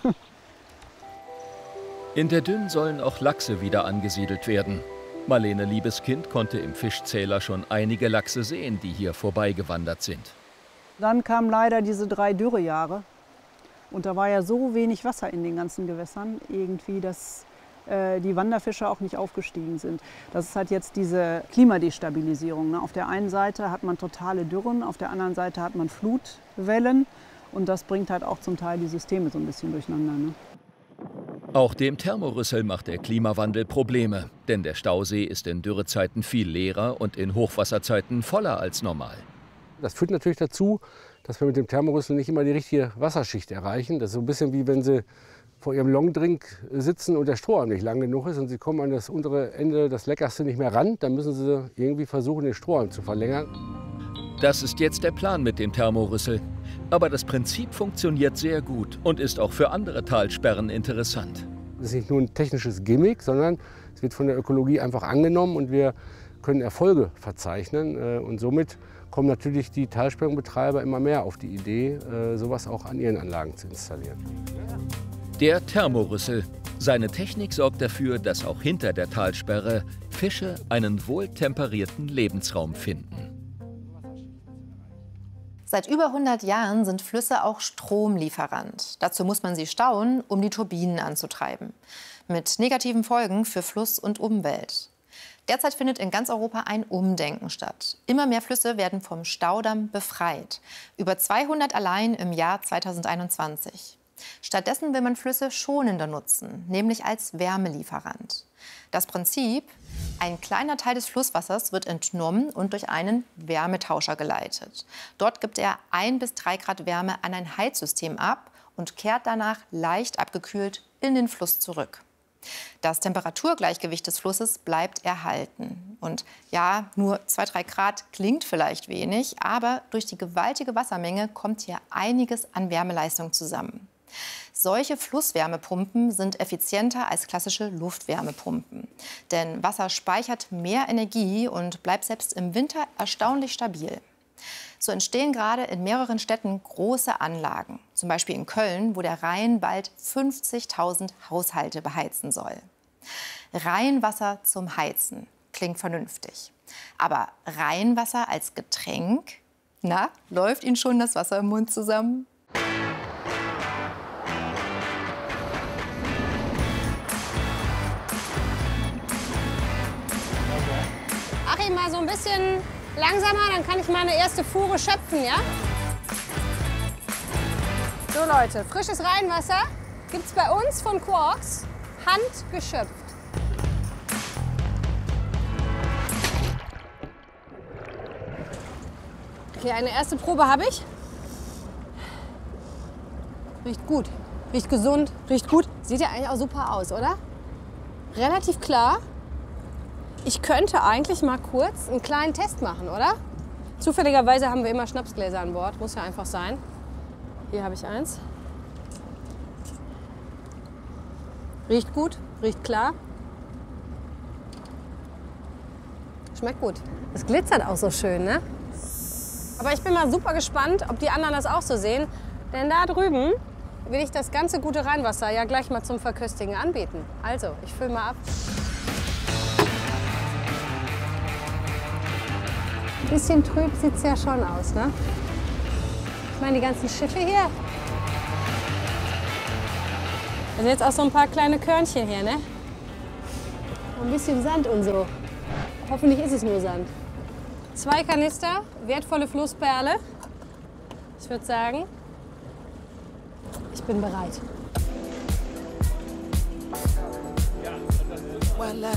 In der Dünn sollen auch Lachse wieder angesiedelt werden. Marlene Liebeskind konnte im Fischzähler schon einige Lachse sehen, die hier vorbeigewandert sind. Dann kamen leider diese drei Dürrejahre. Und da war ja so wenig Wasser in den ganzen Gewässern, irgendwie, dass äh, die Wanderfische auch nicht aufgestiegen sind. Das ist halt jetzt diese Klimadestabilisierung, ne? Auf der einen Seite hat man totale Dürren, auf der anderen Seite hat man Flutwellen. Und das bringt halt auch zum Teil die Systeme so ein bisschen durcheinander. Ne? Auch dem Thermorüssel macht der Klimawandel Probleme, denn der Stausee ist in Dürrezeiten viel leerer und in Hochwasserzeiten voller als normal. Das führt natürlich dazu, dass wir mit dem Thermorüssel nicht immer die richtige Wasserschicht erreichen. Das ist so ein bisschen wie wenn Sie vor Ihrem Longdrink sitzen und der Strohhalm nicht lang genug ist und Sie kommen an das untere Ende, das Leckerste, nicht mehr ran. Dann müssen Sie irgendwie versuchen, den Strohhalm zu verlängern. Das ist jetzt der Plan mit dem Thermorüssel. Aber das Prinzip funktioniert sehr gut und ist auch für andere Talsperren interessant. Das ist nicht nur ein technisches Gimmick, sondern es wird von der Ökologie einfach angenommen und wir können Erfolge verzeichnen. Und somit kommen natürlich die Talsperrenbetreiber immer mehr auf die Idee, sowas auch an ihren Anlagen zu installieren. Der Thermorüssel. Seine Technik sorgt dafür, dass auch hinter der Talsperre Fische einen wohltemperierten Lebensraum finden. Seit über hundert Jahren sind Flüsse auch Stromlieferant. Dazu muss man sie stauen, um die Turbinen anzutreiben. Mit negativen Folgen für Fluss und Umwelt. Derzeit findet in ganz Europa ein Umdenken statt. Immer mehr Flüsse werden vom Staudamm befreit. Über zweihundert allein im Jahr zweitausendeinundzwanzig. Stattdessen will man Flüsse schonender nutzen, nämlich als Wärmelieferant. Das Prinzip: ein kleiner Teil des Flusswassers wird entnommen und durch einen Wärmetauscher geleitet. Dort gibt er ein bis drei Grad Wärme an ein Heizsystem ab und kehrt danach leicht abgekühlt in den Fluss zurück. Das Temperaturgleichgewicht des Flusses bleibt erhalten. Und ja, nur zwei, drei Grad klingt vielleicht wenig, aber durch die gewaltige Wassermenge kommt hier einiges an Wärmeleistung zusammen. Solche Flusswärmepumpen sind effizienter als klassische Luftwärmepumpen. Denn Wasser speichert mehr Energie und bleibt selbst im Winter erstaunlich stabil. So entstehen gerade in mehreren Städten große Anlagen. Zum Beispiel in Köln, wo der Rhein bald fünfzigtausend Haushalte beheizen soll. Rheinwasser zum Heizen klingt vernünftig. Aber Rheinwasser als Getränk? Na, läuft Ihnen schon das Wasser im Mund zusammen? Achim, mal so ein bisschen langsamer, dann kann ich meine erste Fuhre schöpfen, ja? So Leute, frisches Rheinwasser gibt's bei uns von Quarks, handgeschöpft. Okay, eine erste Probe habe ich. Riecht gut, riecht gesund, riecht gut. Sieht ja eigentlich auch super aus, oder? Relativ klar, Ich könnte eigentlich mal kurz einen kleinen Test machen, oder? Zufälligerweise haben wir immer Schnapsgläser an Bord. Muss ja einfach sein. Hier habe ich eins. Riecht gut, riecht klar. Schmeckt gut. Es glitzert auch so schön, ne? Aber ich bin mal super gespannt, ob die anderen das auch so sehen. Denn da drüben will ich das ganze gute Rheinwasser ja gleich mal zum Verköstigen anbieten. Also, ich fülle mal ab. Ein bisschen trüb sieht es ja schon aus, ne? Ich meine, die ganzen Schiffe hier. Da sind jetzt auch so ein paar kleine Körnchen hier, ne? Ein bisschen Sand und so. Hoffentlich ist es nur Sand. Zwei Kanister, wertvolle Flussperle. Ich würde sagen, ich bin bereit. Voila.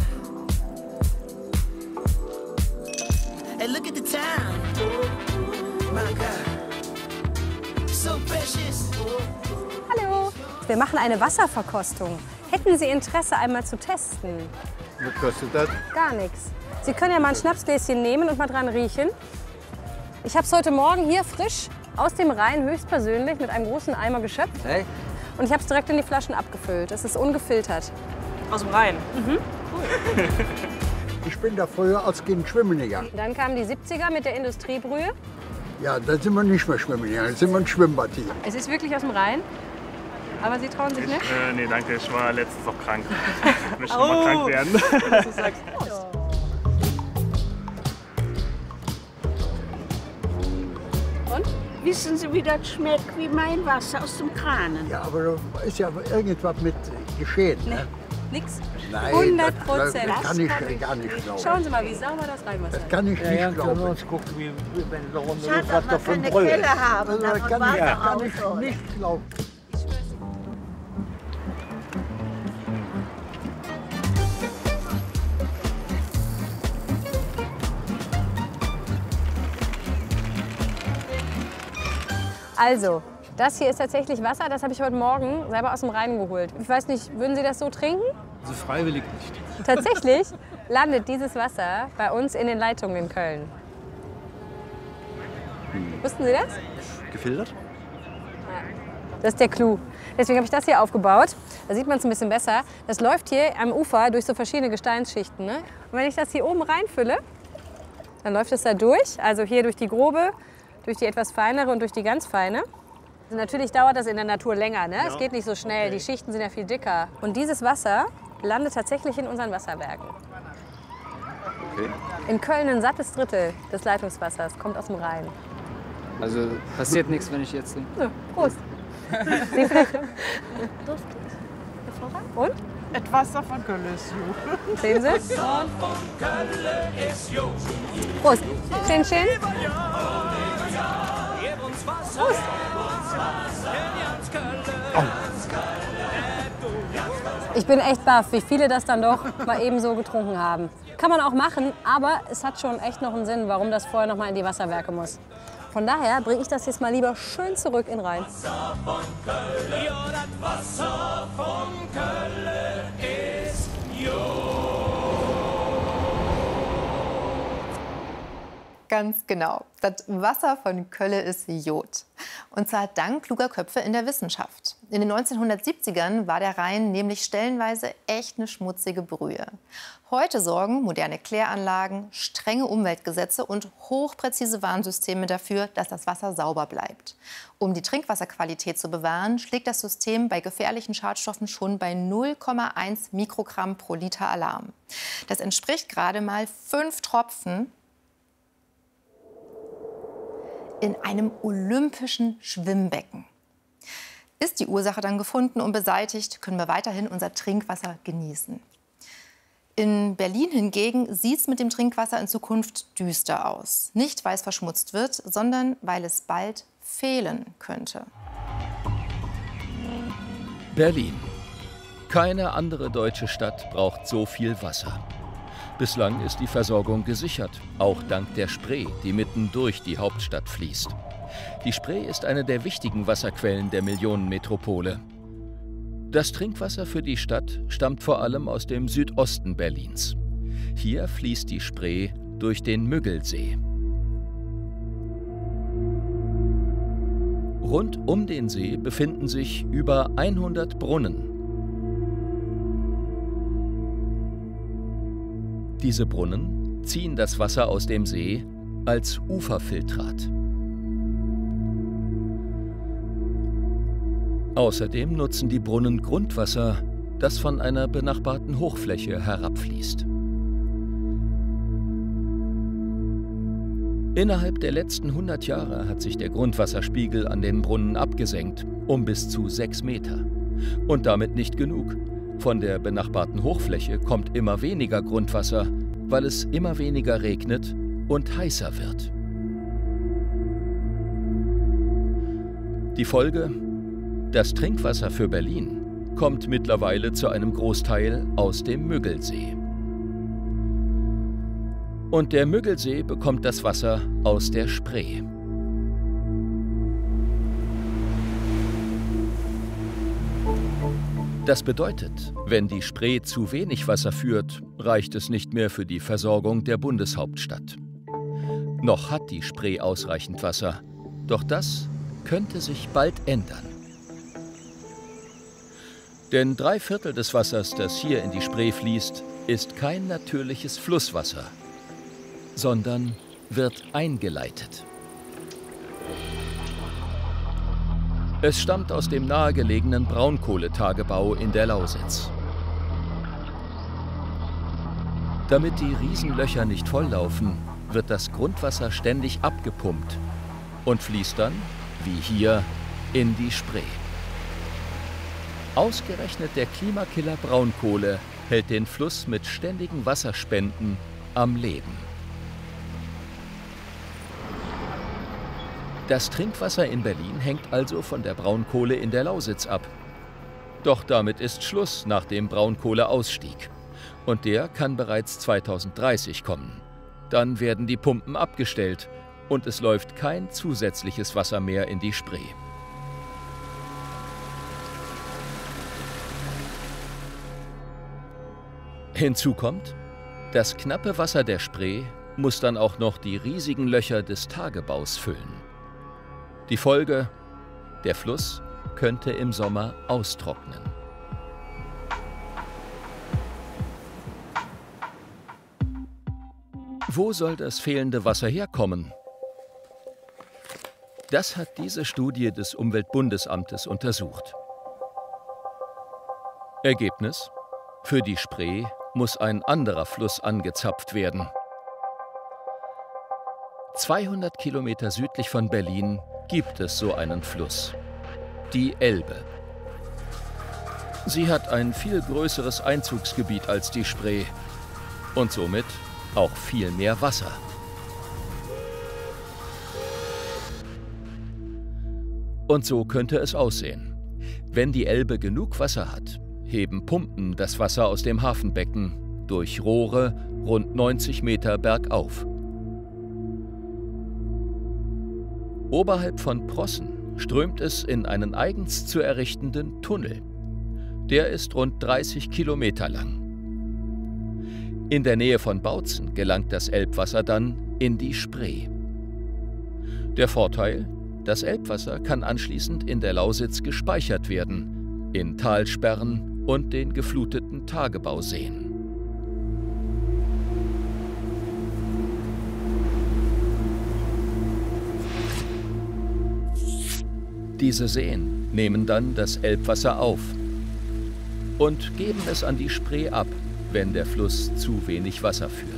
Hey, look at the time. My God. So precious. Hallo. Wir machen eine Wasserverkostung. Hätten Sie Interesse, einmal zu testen? Was kostet das? Gar nichts. Sie können ja mal ein Schnapsgläschen nehmen und mal dran riechen. Ich habe es heute Morgen hier frisch aus dem Rhein höchstpersönlich mit einem großen Eimer geschöpft. Hey. Und ich habe es direkt in die Flaschen abgefüllt. Es ist ungefiltert. Aus dem Rhein? Mhm. Ich bin da früher als Kind schwimmen gegangen. Dann kamen die siebziger mit der Industriebrühe. Ja, da sind wir nicht mehr schwimmen gegangen, da sind wir ein Schwimmbad hier. Es ist wirklich aus dem Rhein. Aber Sie trauen sich nicht? Äh, nee, danke. Ich war letztens auch krank. Ich möchte oh. mal krank werden. Was du sagst. Und? Wissen Sie, wie das schmeckt wie mein Wasser aus dem Kranen? Ja, aber da ist ja irgendwas mit geschehen. Nee, ne? nix. Nein, hundert das, Prozent. das kann ich gar nicht glauben. Schauen Sie mal, wie sauber das Rheinwasser ist. Das kann ich ja, nicht ja, glauben. wir uns gucken, wie, wenn der Runde Schade, was dass davon wir keine brüllt. Quelle haben, Also, das davon kann, ich, Wasser kann ich raus. nicht glauben. Also, das hier ist tatsächlich Wasser, das habe ich heute Morgen selber aus dem Rhein geholt. Ich weiß nicht, würden Sie das so trinken? Also freiwillig nicht. Tatsächlich landet dieses Wasser bei uns in den Leitungen in Köln. Hm. Wussten Sie das? Gefiltert? Das ist der Clou. Deswegen habe ich das hier aufgebaut. Da sieht man es ein bisschen besser. Das läuft hier am Ufer durch so verschiedene Gesteinsschichten. Ne? Und wenn ich das hier oben reinfülle, dann läuft es da durch. Also hier durch die grobe, durch die etwas feinere und durch die ganz feine. Also natürlich dauert das in der Natur länger. Ne? Ja. Es geht nicht so schnell. Okay. Die Schichten sind ja viel dicker. Und dieses Wasser landet tatsächlich in unseren Wasserwerken. Okay. In Köln ein sattes Drittel des Leitungswassers kommt aus dem Rhein. Also passiert nichts, wenn ich jetzt trinke? Ja, Prost. Sie vielleicht? Und? Das Wasser von Köln ist gut. Sehen Sie? Prost. Schön, schön. Prost. Oh. Ich bin echt baff, wie viele das dann doch mal eben so getrunken haben. Kann man auch machen, aber es hat schon echt noch einen Sinn, warum das vorher noch mal in die Wasserwerke muss. Von daher bringe ich das jetzt mal lieber schön zurück in den Rhein. Wasser von Köln, ja, das Wasser von Köln ist Jod. Ganz genau. Das Wasser von Köln ist Jod. Und zwar dank kluger Köpfe in der Wissenschaft. In den neunzehnhundertsiebzigern war der Rhein nämlich stellenweise echt eine schmutzige Brühe. Heute sorgen moderne Kläranlagen, strenge Umweltgesetze und hochpräzise Warnsysteme dafür, dass das Wasser sauber bleibt. Um die Trinkwasserqualität zu bewahren, schlägt das System bei gefährlichen Schadstoffen schon bei null Komma eins Mikrogramm pro Liter Alarm. Das entspricht gerade mal fünf Tropfen in einem olympischen Schwimmbecken. Ist die Ursache dann gefunden und beseitigt, können wir weiterhin unser Trinkwasser genießen. In Berlin hingegen sieht es mit dem Trinkwasser in Zukunft düster aus. Nicht, weil es verschmutzt wird, sondern weil es bald fehlen könnte. Berlin. Keine andere deutsche Stadt braucht so viel Wasser. Bislang ist die Versorgung gesichert, auch dank der Spree, die mitten durch die Hauptstadt fließt. Die Spree ist eine der wichtigen Wasserquellen der Millionenmetropole. Das Trinkwasser für die Stadt stammt vor allem aus dem Südosten Berlins. Hier fließt die Spree durch den Müggelsee. Rund um den See befinden sich über hundert Brunnen. Diese Brunnen ziehen das Wasser aus dem See als Uferfiltrat. Außerdem nutzen die Brunnen Grundwasser, das von einer benachbarten Hochfläche herabfließt. Innerhalb der letzten hundert Jahre hat sich der Grundwasserspiegel an den Brunnen abgesenkt, um bis zu sechs Meter. Und damit nicht genug. Von der benachbarten Hochfläche kommt immer weniger Grundwasser, weil es immer weniger regnet und heißer wird. Die Folge? Das Trinkwasser für Berlin kommt mittlerweile zu einem Großteil aus dem Müggelsee. Und der Müggelsee bekommt das Wasser aus der Spree. Das bedeutet, wenn die Spree zu wenig Wasser führt, reicht es nicht mehr für die Versorgung der Bundeshauptstadt. Noch hat die Spree ausreichend Wasser, doch das könnte sich bald ändern. Denn drei Viertel des Wassers, das hier in die Spree fließt, ist kein natürliches Flusswasser, sondern wird eingeleitet. Es stammt aus dem nahegelegenen Braunkohletagebau in der Lausitz. Damit die Riesenlöcher nicht volllaufen, wird das Grundwasser ständig abgepumpt und fließt dann, wie hier, in die Spree. Ausgerechnet der Klimakiller Braunkohle hält den Fluss mit ständigen Wasserspenden am Leben. Das Trinkwasser in Berlin hängt also von der Braunkohle in der Lausitz ab. Doch damit ist Schluss nach dem Braunkohleausstieg. Und der kann bereits zweitausenddreißig kommen. Dann werden die Pumpen abgestellt und es läuft kein zusätzliches Wasser mehr in die Spree. Hinzu kommt, das knappe Wasser der Spree muss dann auch noch die riesigen Löcher des Tagebaus füllen. Die Folge: der Fluss könnte im Sommer austrocknen. Wo soll das fehlende Wasser herkommen? Das hat diese Studie des Umweltbundesamtes untersucht. Ergebnis: für die Spree muss ein anderer Fluss angezapft werden. zweihundert Kilometer südlich von Berlin gibt es so einen Fluss, die Elbe. Sie hat ein viel größeres Einzugsgebiet als die Spree und somit auch viel mehr Wasser. Und so könnte es aussehen. Wenn die Elbe genug Wasser hat, heben Pumpen das Wasser aus dem Hafenbecken durch Rohre rund neunzig Meter bergauf. Oberhalb von Prossen strömt es in einen eigens zu errichtenden Tunnel. Der ist rund dreißig Kilometer lang. In der Nähe von Bautzen gelangt das Elbwasser dann in die Spree. Der Vorteil: das Elbwasser kann anschließend in der Lausitz gespeichert werden, in Talsperren und den gefluteten Tagebauseen. Diese Seen nehmen dann das Elbwasser auf und geben es an die Spree ab, wenn der Fluss zu wenig Wasser führt.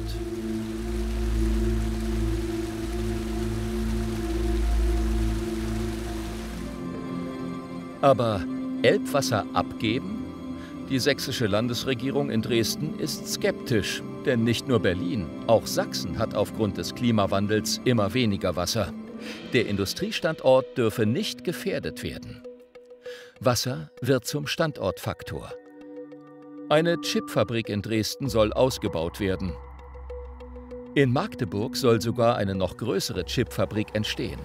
Aber Elbwasser abgeben? Die sächsische Landesregierung in Dresden ist skeptisch, denn nicht nur Berlin, auch Sachsen hat aufgrund des Klimawandels immer weniger Wasser. Der Industriestandort dürfe nicht gefährdet werden. Wasser wird zum Standortfaktor. Eine Chipfabrik in Dresden soll ausgebaut werden. In Magdeburg soll sogar eine noch größere Chipfabrik entstehen.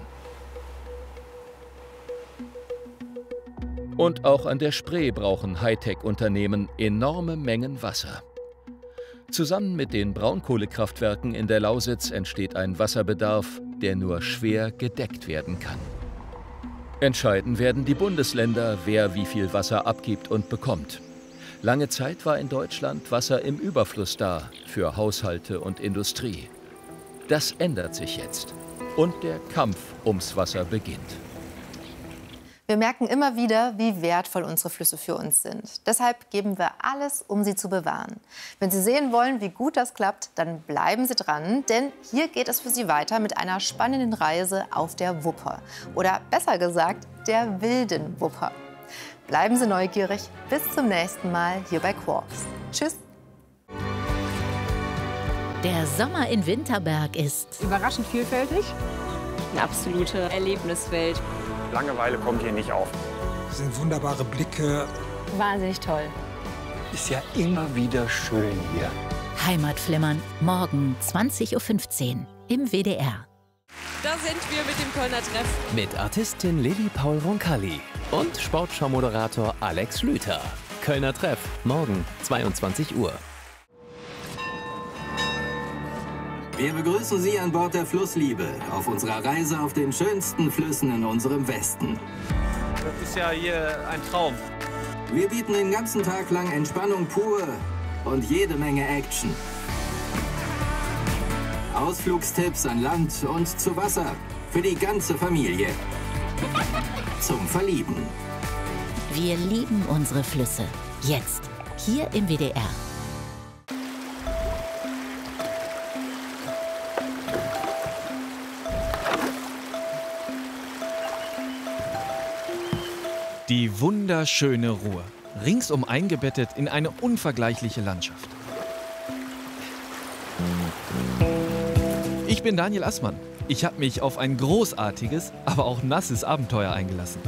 Und auch an der Spree brauchen Hightech-Unternehmen enorme Mengen Wasser. Zusammen mit den Braunkohlekraftwerken in der Lausitz entsteht ein Wasserbedarf, der nur schwer gedeckt werden kann. Entscheiden werden die Bundesländer, wer wie viel Wasser abgibt und bekommt. Lange Zeit war in Deutschland Wasser im Überfluss da für Haushalte und Industrie. Das ändert sich jetzt und der Kampf ums Wasser beginnt. Wir merken immer wieder, wie wertvoll unsere Flüsse für uns sind. Deshalb geben wir alles, um sie zu bewahren. Wenn Sie sehen wollen, wie gut das klappt, dann bleiben Sie dran, denn hier geht es für Sie weiter mit einer spannenden Reise auf der Wupper. Oder besser gesagt, der wilden Wupper. Bleiben Sie neugierig. Bis zum nächsten Mal hier bei Quarks. Tschüss. Der Sommer in Winterberg ist überraschend vielfältig. Eine absolute Erlebniswelt. Langeweile kommt hier nicht auf. Das sind wunderbare Blicke. Wahnsinnig toll. Ist ja immer wieder schön hier. Heimatflimmern, morgen zwanzig Uhr fünfzehn im W D R. Da sind wir mit dem Kölner Treff. Mit Artistin Lilly Paul Roncalli und Sportschau-Moderator Alex Schlüter. Kölner Treff, morgen zweiundzwanzig Uhr. Wir begrüßen Sie an Bord der Flussliebe auf unserer Reise auf den schönsten Flüssen in unserem Westen. Das ist ja hier ein Traum. Wir bieten den ganzen Tag lang Entspannung pur und jede Menge Action. Ausflugstipps an Land und zu Wasser für die ganze Familie. Zum Verlieben. Wir lieben unsere Flüsse. Jetzt, hier im W D R. Die wunderschöne Ruhr, ringsum eingebettet in eine unvergleichliche Landschaft. Ich bin Daniel Assmann. Ich habe mich auf ein großartiges, aber auch nasses Abenteuer eingelassen.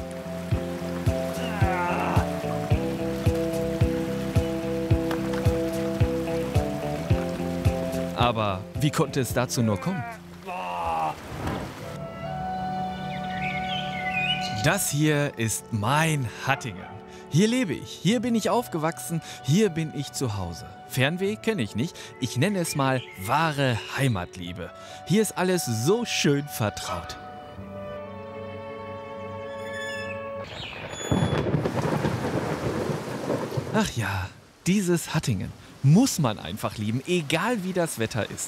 Aber wie konnte es dazu nur kommen? Das hier ist mein Hattingen. Hier lebe ich, hier bin ich aufgewachsen, hier bin ich zu Hause. Fernweh kenne ich nicht, ich nenne es mal wahre Heimatliebe. Hier ist alles so schön vertraut. Ach ja, dieses Hattingen muss man einfach lieben, egal wie das Wetter ist.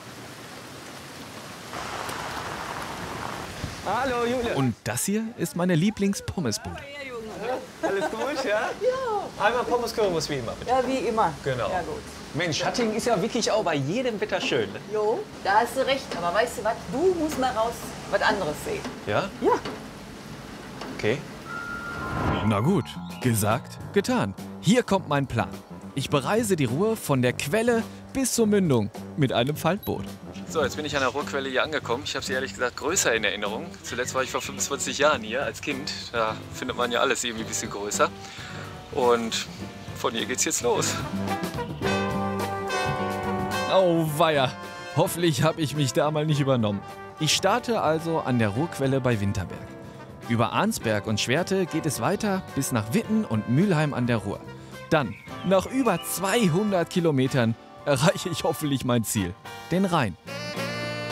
Hallo, Julia. Und das hier ist meine Lieblings-Pommesbude. Alles gut, ja? Ja. Einmal Pommes Kürbis wie immer, bitte. Ja, wie immer. Genau. Ja, gut. Mensch, Hattingen ist ja wirklich auch bei jedem Wetter schön. Ne? Jo, da hast du recht. Aber weißt du was? Du musst mal raus was anderes sehen. Ja? Ja. Okay. Na gut, gesagt, getan. Hier kommt mein Plan. Ich bereise die Ruhr von der Quelle bis zur Mündung mit einem Faltboot. So, jetzt bin ich an der Ruhrquelle hier angekommen. Ich habe sie ehrlich gesagt größer in Erinnerung. Zuletzt war ich vor fünfundzwanzig Jahren hier als Kind. Da findet man ja alles irgendwie ein bisschen größer. Und von hier geht's jetzt los. Auweia, hoffentlich habe ich mich da mal nicht übernommen. Ich starte also an der Ruhrquelle bei Winterberg. Über Arnsberg und Schwerte geht es weiter bis nach Witten und Mülheim an der Ruhr. Dann, nach über zweihundert Kilometern, erreiche ich hoffentlich mein Ziel, den Rhein.